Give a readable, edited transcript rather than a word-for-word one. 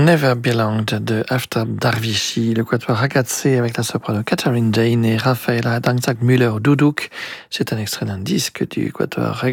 Never Belonged de Aftab Darvishi, le quatuor ragazze avec la soprano Catherine Dane et Raffaella Dankzak Müller-Duduk. C'est un extrait d'un disque du quatuor